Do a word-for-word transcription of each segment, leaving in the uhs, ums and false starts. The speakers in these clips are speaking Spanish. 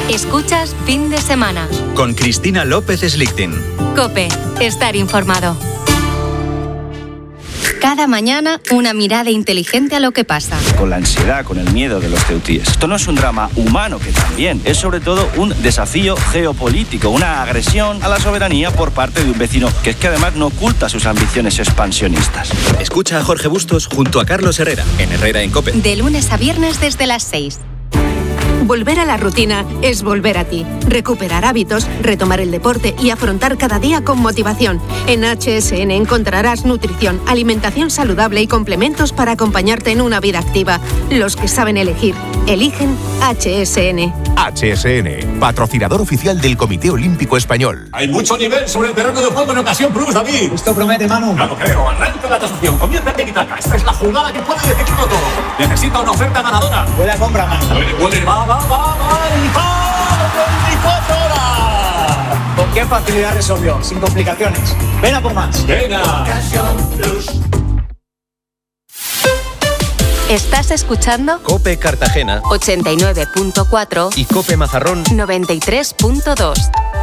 Escuchas Fin de Semana. Con Cristina López Slichting. COPE. Estar informado. Cada mañana, una mirada inteligente a lo que pasa. Con la ansiedad, con el miedo de los ceutíes. Esto no es un drama humano, que también es sobre todo un desafío geopolítico, una agresión a la soberanía por parte de un vecino que es que además no oculta sus ambiciones expansionistas. Escucha a Jorge Bustos junto a Carlos Herrera, en Herrera en COPE. De lunes a viernes desde las seis. Volver a la rutina es volver a ti. Recuperar hábitos, retomar el deporte y afrontar cada día con motivación. En H S N encontrarás nutrición, alimentación saludable y complementos para acompañarte en una vida activa. Los que saben elegir, eligen H S N. H S N, patrocinador oficial del Comité Olímpico Español. Hay mucho nivel sobre el terreno de juego en ocasión plus, David. Esto promete, Manu. Ya lo creo. Arranca la tasación. Comienza el tiki-taka. Esta es la jugada que puede decidirlo todo. Necesita una oferta ganadora. Puede comprar más. Puede, puede. Va, va, va, va. veinticuatro horas. ¿Con qué facilidad resolvió? Sin complicaciones. Ven a por más. Venga. ¿Estás escuchando? COPE Cartagena ochenta y nueve punto cuatro y COPE Mazarrón noventa y tres punto dos.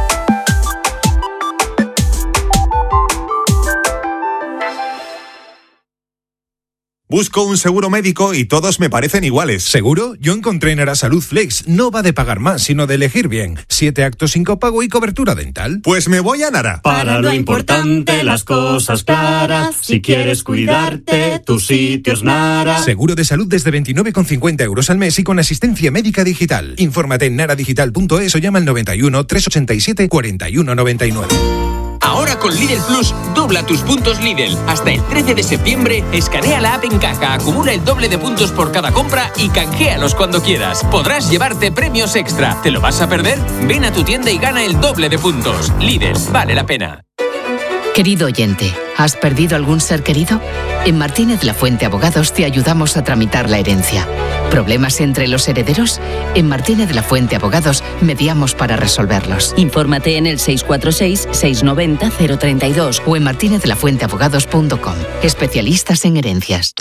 Busco un seguro médico y todos me parecen iguales. ¿Seguro? Yo encontré en Arasalud Flex. No va de pagar más, sino de elegir bien. Siete actos sin copago y cobertura dental. Pues me voy a Nara. Para lo importante, las cosas claras. Si quieres cuidarte, tu sitio es Nara. Seguro de salud desde veintinueve con cincuenta euros al mes y con asistencia médica digital. Infórmate en naradigital punto es o llama al noventa y uno, trescientos ochenta y siete, cuarenta y uno noventa y nueve. Ahora con Lidl Plus, dobla tus puntos Lidl. Hasta el trece de septiembre, escanea la app en caja, acumula el doble de puntos por cada compra y canjealos cuando quieras. Podrás llevarte premios extra. ¿Te lo vas a perder? Ven a tu tienda y gana el doble de puntos. Lidl, vale la pena. Querido oyente, ¿has perdido algún ser querido? En Martínez La Fuente Abogados te ayudamos a tramitar la herencia. ¿Problemas entre los herederos? En Martínez La Fuente Abogados mediamos para resolverlos. Infórmate en el seis cuatro seis, seis nueve cero, cero tres dos o en martinez la fuente abogados punto com. Especialistas en herencias.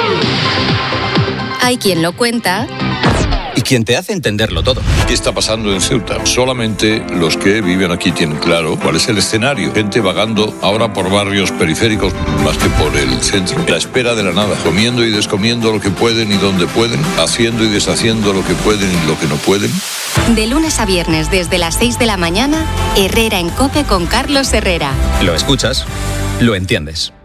Hay quien lo cuenta y quien te hace entenderlo todo. ¿Qué está pasando en Ceuta? Solamente los que viven aquí tienen claro cuál es el escenario. Gente vagando ahora por barrios periféricos más que por el centro. La espera de la nada. Comiendo y descomiendo lo que pueden y donde pueden. Haciendo y deshaciendo lo que pueden y lo que no pueden. De lunes a viernes desde las seis de la mañana, Herrera en COPE con Carlos Herrera. Lo escuchas, lo entiendes.